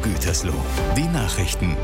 Gütersloh. Die Nachrichten.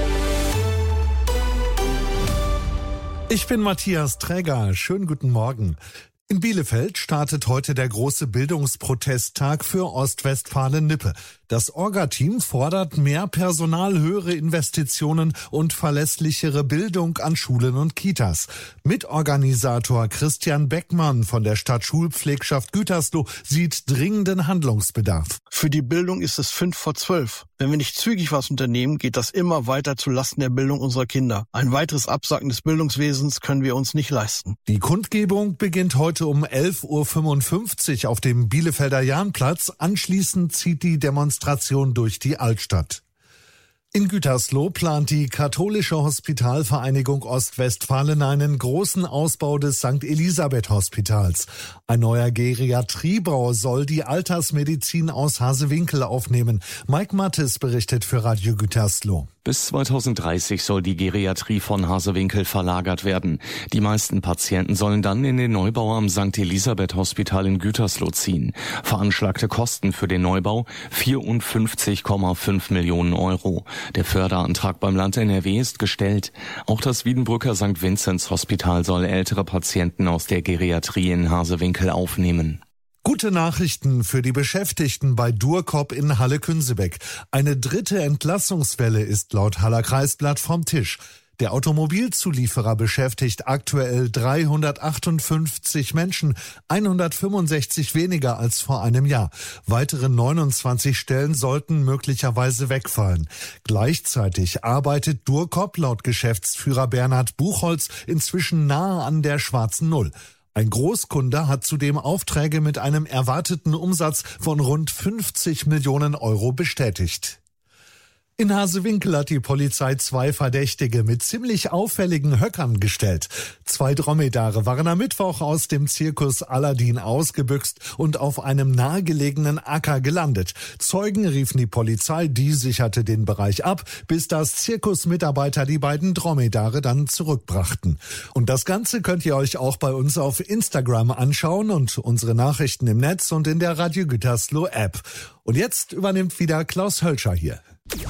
Ich bin Matthias Träger. Schönen guten Morgen. In Bielefeld startet heute der große Bildungsprotesttag für Ostwestfalen-Nippe. Das Orga-Team fordert mehr Personal, höhere Investitionen und verlässlichere Bildung an Schulen und Kitas. Mitorganisator Christian Beckmann von der Stadtschulpflegschaft Gütersloh sieht dringenden Handlungsbedarf. Für die Bildung ist es 11:55. Wenn wir nicht zügig was unternehmen, geht das immer weiter zu Lasten der Bildung unserer Kinder. Ein weiteres Absacken des Bildungswesens können wir uns nicht leisten. Die Kundgebung beginnt heute um 11:55 Uhr auf dem Bielefelder Jahnplatz. Anschließend zieht die Demonstration durch die Altstadt. In Gütersloh plant die Katholische Hospitalvereinigung Ostwestfalen einen großen Ausbau des St. Elisabeth Hospitals. Ein neuer Geriatriebau soll die Altersmedizin aus Hasewinkel aufnehmen. Mike Mattes berichtet für Radio Gütersloh. Bis 2030 soll die Geriatrie von Hasewinkel verlagert werden. Die meisten Patienten sollen dann in den Neubau am St. Elisabeth Hospital in Gütersloh ziehen. Veranschlagte Kosten für den Neubau 54,5 Millionen Euro. Der Förderantrag beim Land NRW ist gestellt. Auch das Wiedenbrücker St. Vinzenz Hospital soll ältere Patienten aus der Geriatrie in Hasewinkel aufnehmen. Gute Nachrichten für die Beschäftigten bei Durkop in Halle-Künsebeck. Eine dritte Entlassungswelle ist laut Haller Kreisblatt vom Tisch. Der Automobilzulieferer beschäftigt aktuell 358 Menschen, 165 weniger als vor einem Jahr. Weitere 29 Stellen sollten möglicherweise wegfallen. Gleichzeitig arbeitet Durkop laut Geschäftsführer Bernhard Buchholz inzwischen nahe an der schwarzen Null. Ein Großkunde hat zudem Aufträge mit einem erwarteten Umsatz von rund 50 Millionen Euro bestätigt. In Hasewinkel hat die Polizei 2 Verdächtige mit ziemlich auffälligen Höckern gestellt. 2 Dromedare waren am Mittwoch aus dem Zirkus Aladdin ausgebüxt und auf einem nahegelegenen Acker gelandet. Zeugen riefen die Polizei, die sicherte den Bereich ab, bis das Zirkusmitarbeiter die beiden Dromedare dann zurückbrachten. Und das Ganze könnt ihr euch auch bei uns auf Instagram anschauen und unsere Nachrichten im Netz und in der Radio Gütersloh App. Und jetzt übernimmt wieder Klaus Hölscher hier.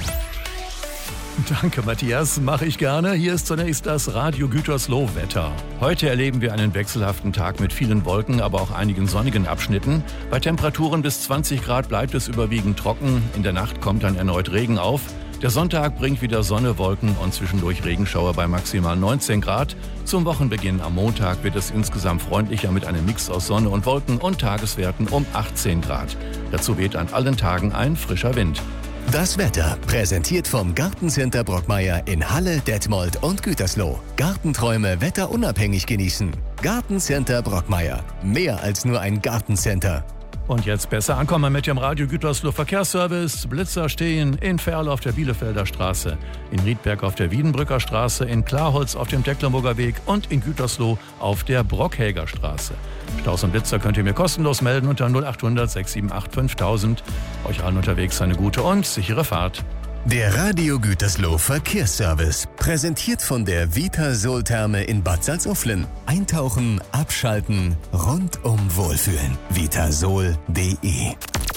Danke, Matthias. Mache ich gerne. Hier ist zunächst das Radio Gütersloh Wetter. Heute erleben wir einen wechselhaften Tag mit vielen Wolken, aber auch einigen sonnigen Abschnitten. Bei Temperaturen bis 20 Grad bleibt es überwiegend trocken. In der Nacht kommt dann erneut Regen auf. Der Sonntag bringt wieder Sonne, Wolken und zwischendurch Regenschauer bei maximal 19 Grad. Zum Wochenbeginn am Montag wird es insgesamt freundlicher mit einem Mix aus Sonne und Wolken und Tageswerten um 18 Grad. Dazu weht an allen Tagen ein frischer Wind. Das Wetter präsentiert vom Gartencenter Brockmeier in Halle, Detmold und Gütersloh. Gartenträume wetterunabhängig genießen. Gartencenter Brockmeier. Mehr als nur ein Gartencenter. Und jetzt besser ankommen mit dem Radio Gütersloh Verkehrsservice. Blitzer stehen in Ferl auf der Bielefelder Straße, in Riedberg auf der Wiedenbrücker Straße, in Klarholz auf dem Tecklenburger Weg und in Gütersloh auf der Brockhäger Straße. Staus und Blitzer könnt ihr mir kostenlos melden unter 0800 678 5000. Euch allen unterwegs eine gute und sichere Fahrt. Der Radio Gütersloh Verkehrsservice, präsentiert von der Vitasol-Therme in Bad Salzuflen. Eintauchen, abschalten, rundum wohlfühlen. Vitasol.de.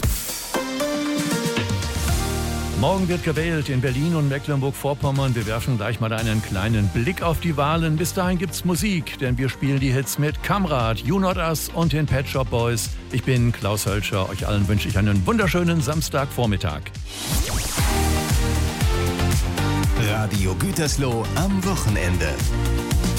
Morgen wird gewählt in Berlin und Mecklenburg-Vorpommern. Wir werfen gleich mal einen kleinen Blick auf die Wahlen. Bis dahin gibt's Musik, denn wir spielen die Hits mit Kamrad, You Not Us und den Pet Shop Boys. Ich bin Klaus Hölscher. Euch allen wünsche ich einen wunderschönen Samstagvormittag. Radio Gütersloh am Wochenende.